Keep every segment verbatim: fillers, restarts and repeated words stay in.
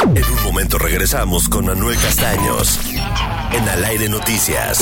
En un momento regresamos con Manuel Castaños en Al Aire Noticias.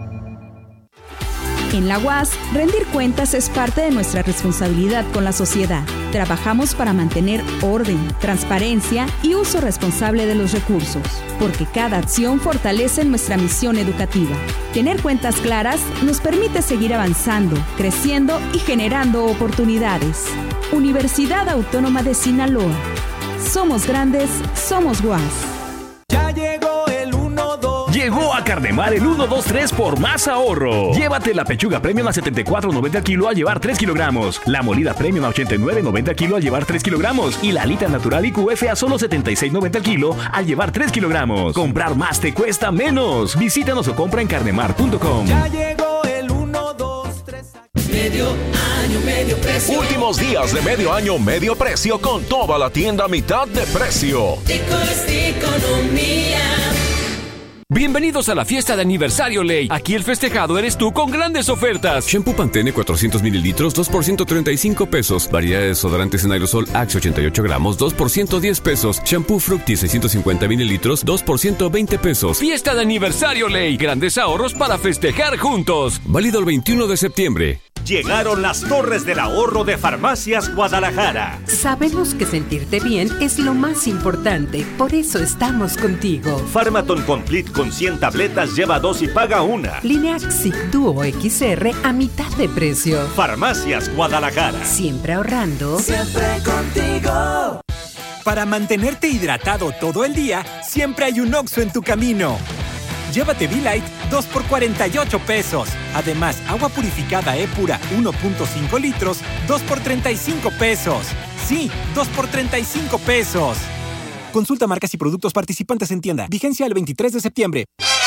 En la U A S, rendir cuentas es parte de nuestra responsabilidad con la sociedad. Trabajamos para mantener orden, transparencia y uso responsable de los recursos, porque cada acción fortalece nuestra misión educativa. Tener cuentas claras nos permite seguir avanzando, creciendo y generando oportunidades. Universidad Autónoma de Sinaloa. Somos grandes, somos U A S. Ya llegó el uno dos. Llegó a Carnemar el uno dos tres por más ahorro. Llévate la pechuga premium a setenta y cuatro noventa al kilo al llevar tres kilogramos. La molida premium a ochenta y nueve noventa al kilo al llevar tres kilogramos. Y la alita natural I Q F a solo setenta y seis noventa al kilo al llevar tres kilogramos. Comprar más te cuesta menos. Visítanos o compra en carnemar punto com. Ya llegó el uno dos tres. Medio año, medio precio. Últimos días de medio año, medio precio con toda la tienda a mitad de precio. Tico es economía. Bienvenidos a la fiesta de aniversario Ley. Aquí el festejado eres tú con grandes ofertas. Shampoo Pantene cuatrocientos mililitros, dos por ciento treinta y cinco pesos. Variedad de desodorantes en aerosol Axe ochenta y ocho gramos, dos por ciento diez pesos. Shampoo Fructis seiscientos cincuenta mililitros, dos por ciento veinte pesos. Fiesta de aniversario Ley. Grandes ahorros para festejar juntos. Válido el veintiuno de septiembre. Llegaron las torres del ahorro de Farmacias Guadalajara. Sabemos que sentirte bien es lo más importante, por eso estamos contigo. Pharmaton Complete con cien tabletas lleva dos y paga una. Lineaxic Duo X R a mitad de precio. Farmacias Guadalajara. Siempre ahorrando. Siempre contigo. Para mantenerte hidratado todo el día, siempre hay un Oxxo en tu camino. Llévate V-Light dos por cuarenta y ocho pesos. Además, agua purificada E-Pura uno punto cinco litros, dos por treinta y cinco pesos. Sí, dos por treinta y cinco pesos. Consulta marcas y productos participantes en tienda. Vigencia el veintitrés de septiembre.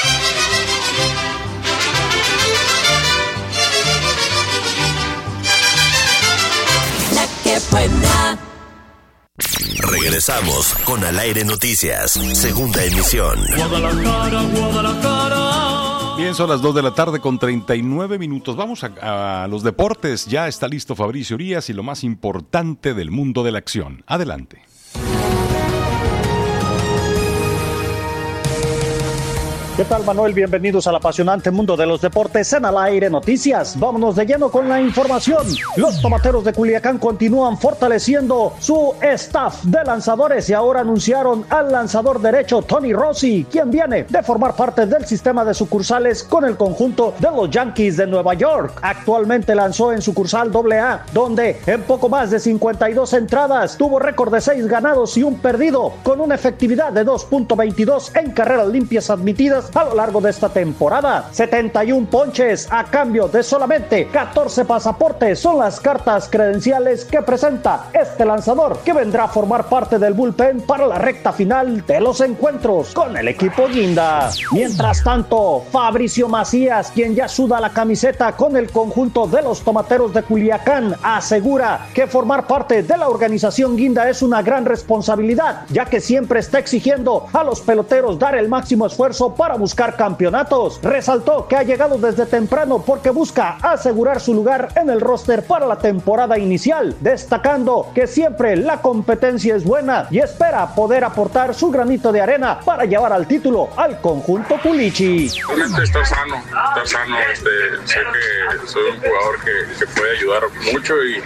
La que buena. Regresamos con Al Aire Noticias, segunda emisión. Guadalajara, Guadalajara. Bien, son las dos de la tarde con treinta y nueve minutos. Vamos a, a los deportes. Ya está listo Fabricio Urías y lo más importante del mundo de la acción. Adelante. ¿Qué tal, Manuel? Bienvenidos al apasionante mundo de los deportes en Al Aire Noticias. Vámonos de lleno con la información. Los tomateros de Culiacán continúan fortaleciendo su staff de lanzadores y ahora anunciaron al lanzador derecho Tony Rossi, quien viene de formar parte del sistema de sucursales con el conjunto de los Yankees de Nueva York. Actualmente lanzó en sucursal doble A, donde en poco más de cincuenta y dos entradas tuvo récord de seis ganados y un perdido, con una efectividad de dos punto veintidós en carreras limpias admitidas a lo largo de esta temporada. setenta y un ponches a cambio de solamente catorce pasaportes son las cartas credenciales que presenta este lanzador, que vendrá a formar parte del bullpen para la recta final de los encuentros con el equipo guinda. Mientras tanto, Fabricio Macías, quien ya suda la camiseta con el conjunto de los tomateros de Culiacán, asegura que formar parte de la organización guinda es una gran responsabilidad, ya que siempre está exigiendo a los peloteros dar el máximo esfuerzo para buscar campeonatos. Resaltó que ha llegado desde temprano porque busca asegurar su lugar en el roster para la temporada inicial, destacando que siempre la competencia es buena y espera poder aportar su granito de arena para llevar al título al conjunto Culichi. Realmente estar sano, estar sano, este, sé que soy un jugador que, que puede ayudar mucho y,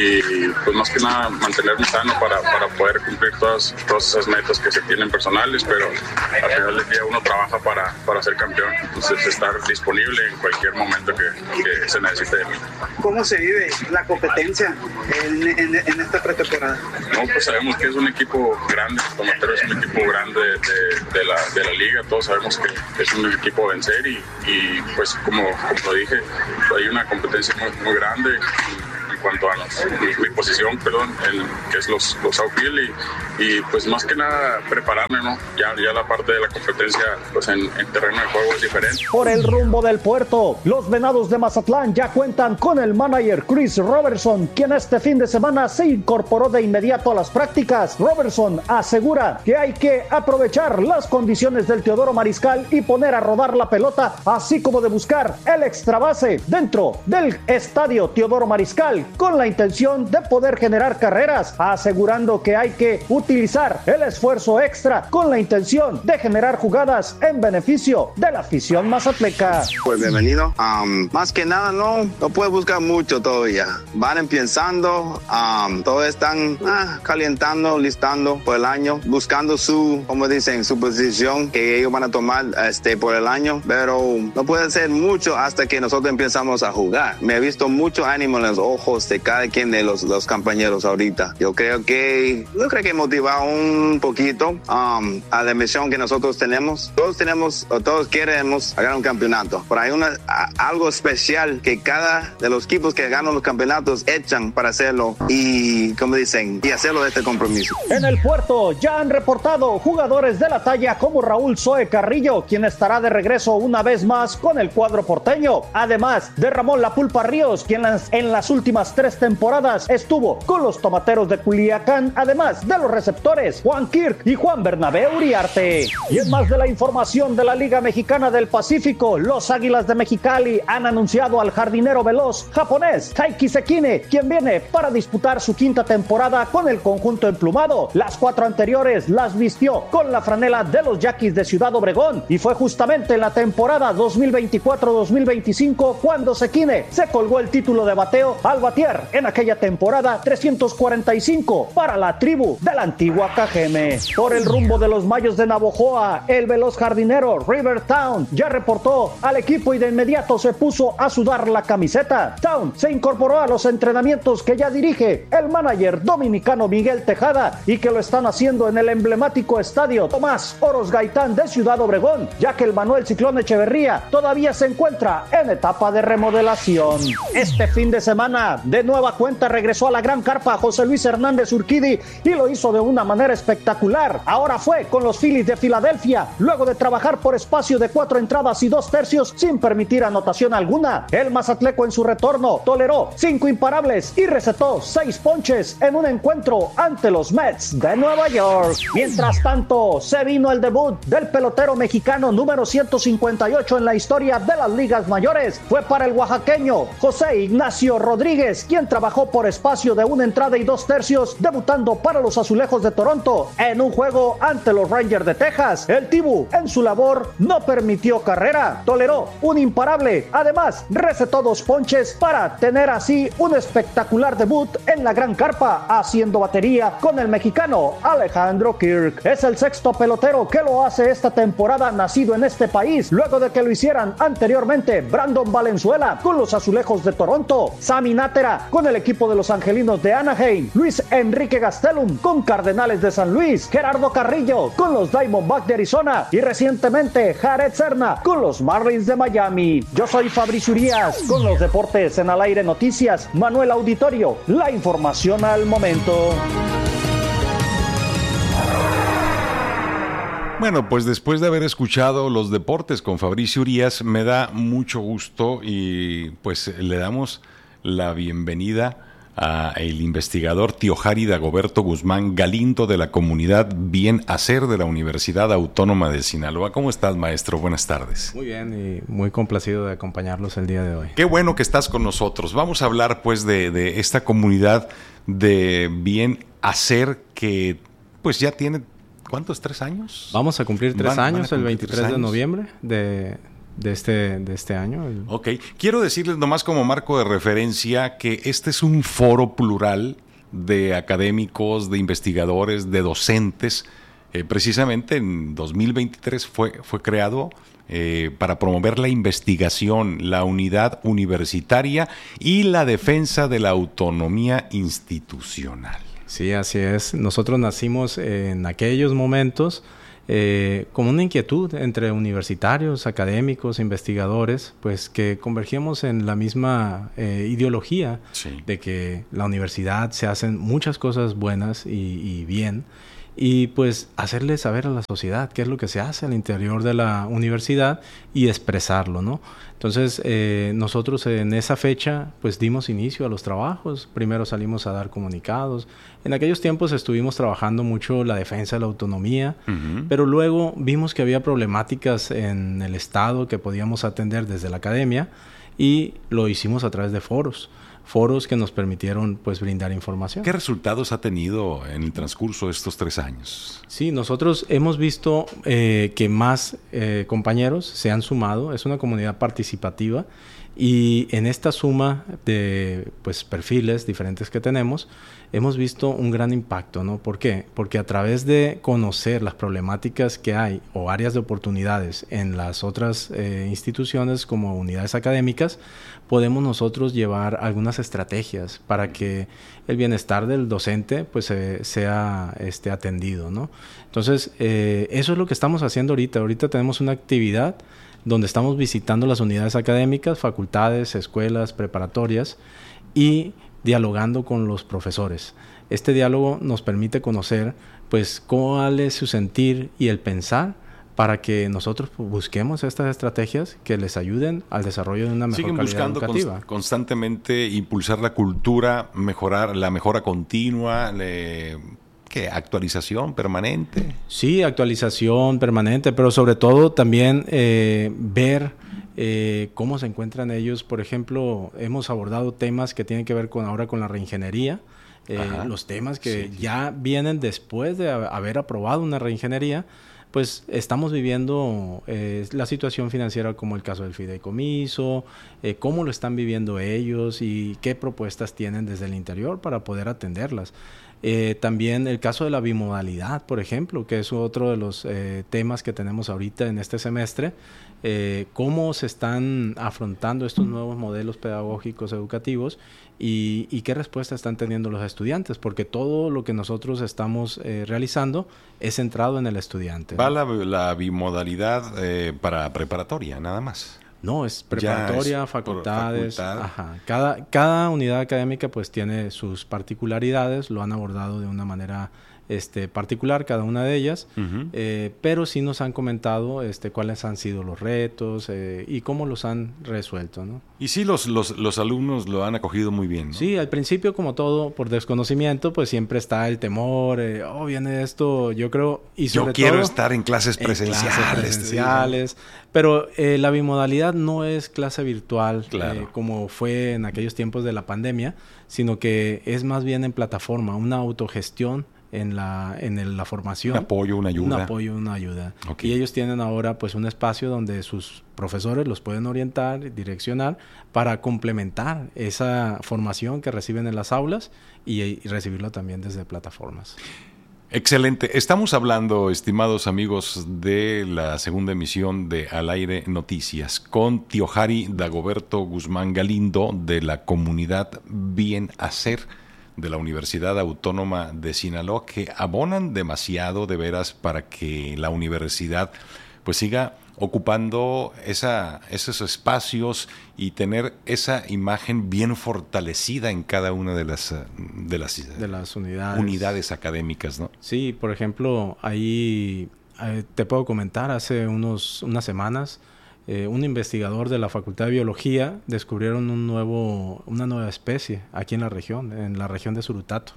y pues más que nada mantenerme sano para, para poder cumplir todas, todas esas metas que se tienen personales, pero al final del día uno trabaja para Para, para ser campeón, entonces estar disponible en cualquier momento que, que se necesite de mí. ¿Cómo se vive la competencia en, en, en esta pretemporada? No, pues sabemos que es un equipo grande, Tomatero es un equipo grande de, de, la, de la liga, todos sabemos que es un equipo a vencer y, y pues como, como lo dije, hay una competencia muy, muy grande en cuanto a los, mi, mi posición, perdón, el, que es los, los outfield y, y pues más que nada prepararme, ¿no? Ya, ya la parte de la competencia pues en, en terreno de juego es diferente. Por el rumbo del puerto, los Venados de Mazatlán ya cuentan con el manager Chris Robertson, quien este fin de semana se incorporó de inmediato a las prácticas. Robertson asegura que hay que aprovechar las condiciones del Teodoro Mariscal y poner a rodar la pelota, así como de buscar el extra base dentro del estadio Teodoro Mariscal, con la intención de poder generar carreras, asegurando que hay que utilizar el esfuerzo extra con la intención de generar jugadas en beneficio de la afición mazatleca. Pues bienvenido. Um, más que nada, no, no puedes buscar mucho todavía. Van empezando, um, todos están ah, calentando, listando por el año, buscando su, como dicen, su posición que ellos van a tomar este, por el año, pero no puede ser mucho hasta que nosotros empezamos a jugar. Me he visto mucho ánimo en los ojos de cada quien de los, los compañeros ahorita. Yo creo que, yo creo que motiva un poquito um, a la misión que nosotros tenemos. Todos tenemos, o todos queremos ganar un campeonato, pero hay una, a, algo especial que cada de los equipos que ganan los campeonatos echan para hacerlo y, como dicen, y hacerlo de este compromiso. En el puerto ya han reportado jugadores de la talla como Raúl Zoe Carrillo, quien estará de regreso una vez más con el cuadro porteño, además de Ramón La Pulpa Ríos, quien en las últimas tres temporadas estuvo con los Tomateros de Culiacán, además de los receptores Juan Kirk y Juan Bernabé Uriarte. Y en más de la información de la Liga Mexicana del Pacífico, los Águilas de Mexicali han anunciado al jardinero veloz japonés Taiki Sekine, quien viene para disputar su quinta temporada con el conjunto emplumado. Las cuatro anteriores las vistió con la franela de los Yaquis de Ciudad Obregón y fue justamente en la temporada dos mil veinticuatro dos mil veinticinco cuando Sekine se colgó el título de bateo al batear en aquella temporada trescientos cuarenta y cinco para la tribu de la antigua Cajeme. Por el rumbo de los Mayos de Navojoa, el veloz jardinero River Town ya reportó al equipo y de inmediato se puso a sudar la camiseta. Town se incorporó a los entrenamientos que ya dirige el manager dominicano Miguel Tejada y que lo están haciendo en el emblemático estadio Tomás Oros Gaitán de Ciudad Obregón, ya que el Manuel Ciclón Echeverría todavía se encuentra en etapa de remodelación. Este fin de semana, de nueva cuenta, regresó a la gran carpa José Luis Hernández Urquidi y lo hizo de una manera espectacular. Ahora fue con los Phillies de Filadelfia, luego de trabajar por espacio de cuatro entradas y dos tercios sin permitir anotación alguna. El mazatleco en su retorno toleró cinco imparables y recetó seis ponches en un encuentro ante los Mets de Nueva York. Mientras tanto, se vino el debut del pelotero mexicano número ciento cincuenta y ocho en la historia de las ligas mayores. Fue para el oaxaqueño José Ignacio Rodríguez, quien trabajó por espacio de una entrada y dos tercios, debutando para los Azulejos de Toronto en un juego ante los Rangers de Texas. El Tibu, en su labor, no permitió carrera, toleró un imparable, además recetó dos ponches para tener así un espectacular debut en la gran carpa, haciendo batería con el mexicano Alejandro Kirk. Es el sexto pelotero que lo hace esta temporada nacido en este país, luego de que lo hicieran anteriormente Brandon Valenzuela con los Azulejos de Toronto, Sammy Nájera con el equipo de los Angelinos de Anaheim, Luis Enrique Gastelum con Cardenales de San Luis, Gerardo Carrillo con los Diamondbacks de Arizona y recientemente Jared Serna con los Marlins de Miami. Yo soy Fabricio Urias con los deportes en Al Aire Noticias. Manuel Auditorio, la información al momento. Bueno, pues después de haber escuchado los deportes con Fabricio Urias, me da mucho gusto y pues le damos la bienvenida a el investigador Teohari Dagoberto Guzmán Galindo de la comunidad Bien Hacer de la Universidad Autónoma de Sinaloa. ¿Cómo estás, maestro? Buenas tardes. Muy bien y muy complacido de acompañarlos el día de hoy. Qué bueno que estás con nosotros. Vamos a hablar pues de, de esta comunidad de Bien Hacer que pues ya tiene... ¿Cuántos? ¿Tres años? Vamos a cumplir tres van, años van el veintitrés años. de noviembre de, de, este, de este año. El... Ok. Quiero decirles nomás como marco de referencia que este es un foro plural de académicos, de investigadores, de docentes. Eh, precisamente en dos mil veintitrés fue, fue creado eh, para promover la investigación, la unidad universitaria y la defensa de la autonomía institucional. Sí, así es. Nosotros nacimos en aquellos momentos eh, con una inquietud entre universitarios, académicos, investigadores, pues que convergíamos en la misma eh, ideología sí. de que la universidad se hacen muchas cosas buenas y, y bien, y pues hacerle saber a la sociedad qué es lo que se hace al interior de la universidad y expresarlo, ¿no? Entonces, eh, nosotros en esa fecha, pues dimos inicio a los trabajos. Primero salimos a dar comunicados. En aquellos tiempos estuvimos trabajando mucho la defensa de la autonomía, uh-huh. pero luego vimos que había problemáticas en el Estado que podíamos atender desde la academia y lo hicimos a través de foros. foros que nos permitieron pues brindar información. ¿Qué resultados ha tenido en el transcurso de estos tres años? Sí, nosotros hemos visto eh, que más eh, compañeros se han sumado, es una comunidad participativa y en esta suma de pues perfiles diferentes que tenemos, hemos visto un gran impacto, ¿no? ¿Por qué? Porque a través de conocer las problemáticas que hay o áreas de oportunidades en las otras eh, instituciones como unidades académicas, podemos nosotros llevar algunas estrategias para que el bienestar del docente pues eh, sea este, atendido, ¿no? Entonces, eh, eso es lo que estamos haciendo ahorita. Ahorita tenemos una actividad donde estamos visitando las unidades académicas, facultades, escuelas, preparatorias y dialogando con los profesores. Este diálogo nos permite conocer pues cuál es su sentir y el pensar para que nosotros busquemos estas estrategias que les ayuden al desarrollo de una mejor Siguen calidad buscando educativa. Const- constantemente impulsar la cultura, mejorar la mejora continua, le... ¿qué? ¿Actualización permanente? Sí, actualización permanente, pero sobre todo también eh, ver eh, cómo se encuentran ellos. Por ejemplo, hemos abordado temas que tienen que ver con ahora con la reingeniería, eh, los temas que sí, ya vienen después de haber aprobado una reingeniería. Pues estamos viviendo eh, la situación financiera como el caso del fideicomiso, eh, cómo lo están viviendo ellos y qué propuestas tienen desde el interior para poder atenderlas. Eh, también el caso de la bimodalidad, por ejemplo, que es otro de los eh, temas que tenemos ahorita en este semestre. Eh, cómo se están afrontando estos nuevos modelos pedagógicos educativos y, y qué respuesta están teniendo los estudiantes, porque todo lo que nosotros estamos eh, realizando es centrado en el estudiante. ¿Va la, la bimodalidad eh, para preparatoria, nada más? No, es preparatoria, es facultades. facultad. Ajá. Cada, cada unidad académica pues tiene sus particularidades, lo han abordado de una manera este, particular cada una de ellas, uh-huh. eh, pero sí nos han comentado este, cuáles han sido los retos eh, y cómo los han resuelto, ¿no? Y sí, los, los, los alumnos lo han acogido muy bien, ¿no? Sí, al principio, como todo, por desconocimiento, pues siempre está el temor, eh, oh, viene esto, yo creo, y sobre Yo quiero todo, estar en clases presenciales. En clases presenciales, pero eh, la bimodalidad no es clase virtual, claro. eh, como fue en aquellos tiempos de la pandemia, sino que es más bien en plataforma, una autogestión en la en el, la formación. Un apoyo, una ayuda. Un apoyo, una ayuda. Okay. Y ellos tienen ahora pues un espacio donde sus profesores los pueden orientar, direccionar para complementar esa formación que reciben en las aulas y, y recibirlo también desde plataformas. Excelente. Estamos hablando, estimados amigos, de la segunda emisión de Al Aire Noticias con Tiohari Dagoberto Guzmán Galindo de la comunidad Bien Hacer de la Universidad Autónoma de Sinaloa, que abonan demasiado de veras para que la universidad pues siga ocupando esa, esos espacios y tener esa imagen bien fortalecida en cada una de las de las, de las unidades. unidades académicas, ¿no? Sí, por ejemplo, ahí eh, te puedo comentar, hace unos unas semanas Eh, un investigador de la Facultad de Biología descubrieron un nuevo, una nueva especie aquí en la región, en la región de Surutato.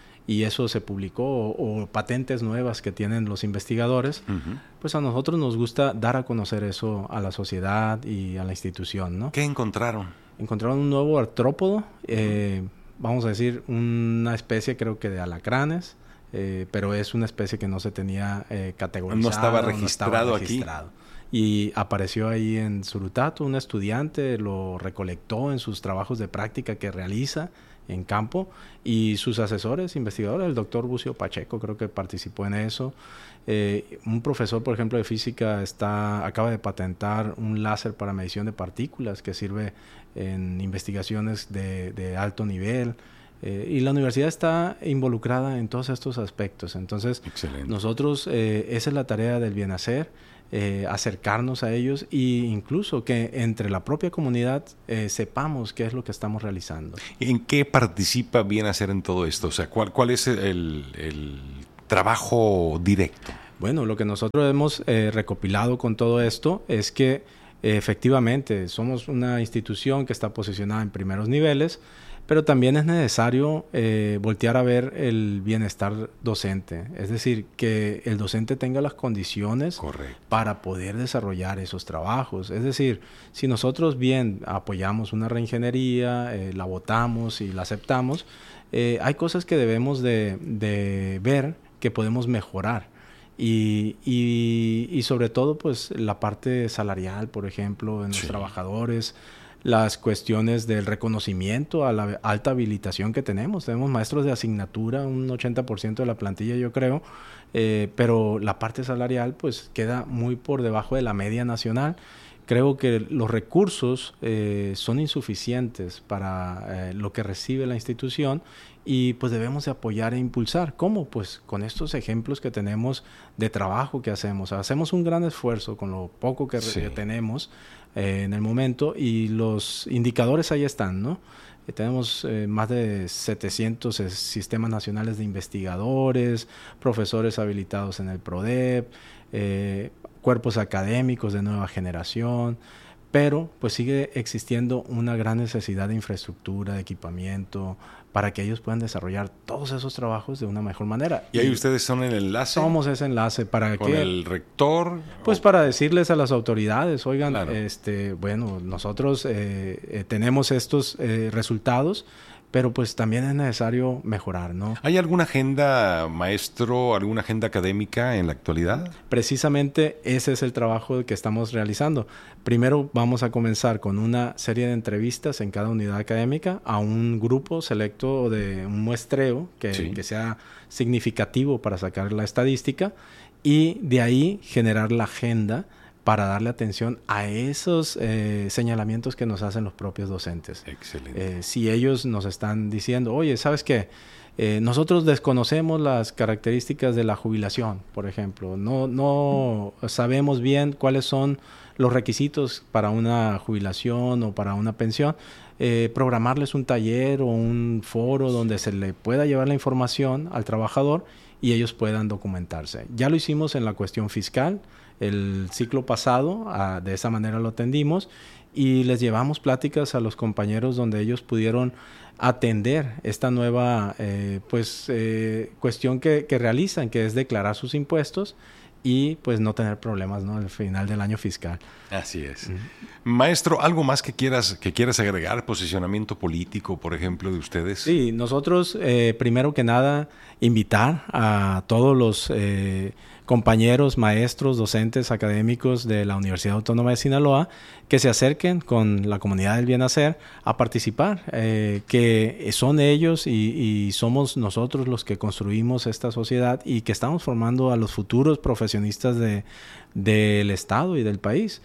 Y eso se publicó, o, o patentes nuevas que tienen los investigadores. Uh-huh. Pues a nosotros nos gusta dar a conocer eso a la sociedad y a la institución, ¿no? ¿Qué encontraron? Encontraron un nuevo artrópodo, eh, vamos a decir, una especie creo que de alacranes, eh, pero es una especie que no se tenía eh, categorizada. No estaba registrado, no estaba registrado aquí. Y apareció ahí en Surutato, un estudiante lo recolectó en sus trabajos de práctica que realiza en campo y sus asesores, investigadores, el doctor Bucio Pacheco creo que participó en eso. Eh, un profesor, por ejemplo, de física está acaba de patentar un láser para medición de partículas que sirve en investigaciones de, de alto nivel. Eh, y la universidad está involucrada en todos estos aspectos. Entonces, excelente. Nosotros, eh, esa es la tarea del bien hacer. Eh, acercarnos a ellos e incluso que entre la propia comunidad eh, sepamos qué es lo que estamos realizando. ¿En qué participa Bien Hacer en todo esto? O sea, ¿cuál, cuál es el, el trabajo directo? Bueno, lo que nosotros hemos eh, recopilado con todo esto es que eh, efectivamente somos una institución que está posicionada en primeros niveles, pero también es necesario eh, voltear a ver el bienestar docente, es decir, que el docente tenga las condiciones Correcto. Para poder desarrollar esos trabajos. Es decir, si nosotros bien apoyamos una reingeniería, eh, la votamos y la aceptamos, eh, hay cosas que debemos de, de ver que podemos mejorar. Y, y, y sobre todo, pues, la parte salarial, por ejemplo, en los sí. trabajadores, las cuestiones del reconocimiento a la alta habilitación que tenemos. Tenemos maestros de asignatura, un ochenta por ciento de la plantilla, yo creo, eh, pero la parte salarial, pues, queda muy por debajo de la media nacional. Creo que los recursos eh, son insuficientes para eh, lo que recibe la institución y pues debemos de apoyar e impulsar. ¿Cómo? Pues con estos ejemplos que tenemos de trabajo que hacemos. Hacemos un gran esfuerzo con lo poco que, sí. que tenemos eh, en el momento y los indicadores ahí están, ¿no? Eh, tenemos eh, más de setecientos eh, sistemas nacionales de investigadores, profesores habilitados en el PRODEP, eh, cuerpos académicos de nueva generación, pero pues sigue existiendo una gran necesidad de infraestructura, de equipamiento, para que ellos puedan desarrollar todos esos trabajos de una mejor manera. ¿Y ahí ustedes son el enlace? Somos ese enlace para ¿Con que... el rector? Pues o... para decirles a las autoridades, oigan, claro. este, bueno, nosotros eh, eh, tenemos estos eh, resultados, pero pues también es necesario mejorar, ¿no? ¿Hay alguna agenda, maestro, alguna agenda académica en la actualidad? Precisamente ese es el trabajo que estamos realizando. Primero vamos a comenzar con una serie de entrevistas en cada unidad académica a un grupo selecto de un muestreo que, sí. que sea significativo para sacar la estadística y de ahí generar la agenda para darle atención a esos eh, señalamientos que nos hacen los propios docentes. Excelente. Eh, si ellos nos están diciendo, oye, ¿sabes qué? Eh, nosotros desconocemos las características de la jubilación, por ejemplo. No, no sabemos bien cuáles son los requisitos para una jubilación o para una pensión. Eh, programarles un taller o un foro donde se le pueda llevar la información al trabajador y ellos puedan documentarse. Ya lo hicimos en la cuestión fiscal. El ciclo pasado, uh, de esa manera lo atendimos y les llevamos pláticas a los compañeros donde ellos pudieron atender esta nueva eh, pues eh, cuestión que, que realizan, que es declarar sus impuestos y pues no tener problemas, ¿no?, al final del año fiscal. Así es. Uh-huh. Maestro, ¿algo más que quieras que quieras agregar? ¿Posicionamiento político, por ejemplo, de ustedes? Sí, nosotros, eh, primero que nada, invitar a todos los eh, compañeros, maestros, docentes, académicos de la Universidad Autónoma de Sinaloa que se acerquen con la comunidad del bien hacer a participar, eh, que son ellos y, y somos nosotros los que construimos esta sociedad y que estamos formando a los futuros profesionistas de, del Estado y del país.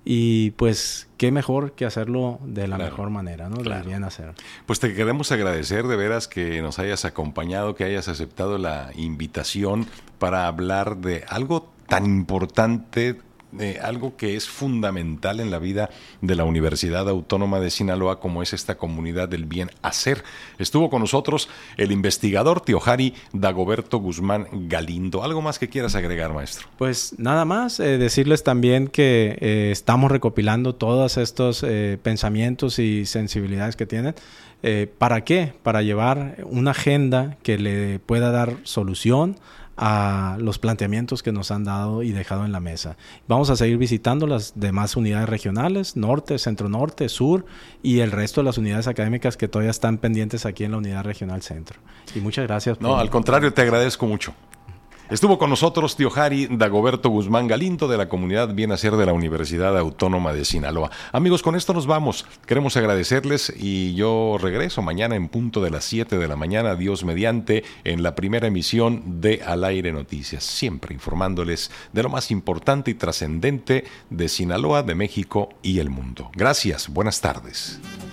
Y pues qué mejor que hacerlo de la claro, mejor manera, ¿no? Claro. Del bien hacer. Pues te queremos agradecer de veras que nos hayas acompañado, que hayas aceptado la invitación para hablar de algo tan importante, de algo que es fundamental en la vida de la Universidad Autónoma de Sinaloa, como es esta comunidad del bien hacer. Estuvo con nosotros el investigador Teohari Dagoberto Guzmán Galindo. ¿Algo más que quieras agregar, maestro? Pues nada más, eh, decirles también que eh, estamos recopilando todos estos eh, pensamientos y sensibilidades que tienen. Eh, ¿Para qué? Para llevar una agenda que le pueda dar solución a los planteamientos que nos han dado y dejado en la mesa. Vamos a seguir visitando las demás unidades regionales, norte, centro norte, sur y el resto de las unidades académicas que todavía están pendientes aquí en la unidad regional centro. Y muchas gracias. No, por... al contrario, te agradezco mucho. Estuvo con nosotros Teohari Dagoberto Guzmán Galindo de la comunidad Bien Hacer de la Universidad Autónoma de Sinaloa. Amigos, con esto nos vamos. Queremos agradecerles y yo regreso mañana en punto de las siete de la mañana, Dios mediante, en la primera emisión de Al Aire Noticias, siempre informándoles de lo más importante y trascendente de Sinaloa, de México y el mundo. Gracias, buenas tardes.